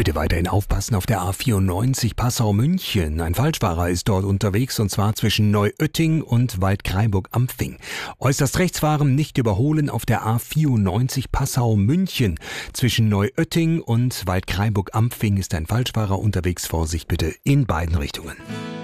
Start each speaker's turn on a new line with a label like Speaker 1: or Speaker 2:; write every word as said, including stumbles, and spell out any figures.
Speaker 1: Bitte weiterhin aufpassen auf der A vierundneunzig Passau-München. Ein Falschfahrer ist dort unterwegs und zwar zwischen Neuötting und Waldkraiburg-Ampfing. Äußerst rechts fahren, nicht überholen auf der A vierundneunzig Passau-München. Zwischen Neuötting und Waldkraiburg-Ampfing ist ein Falschfahrer unterwegs. Vorsicht bitte in beiden Richtungen.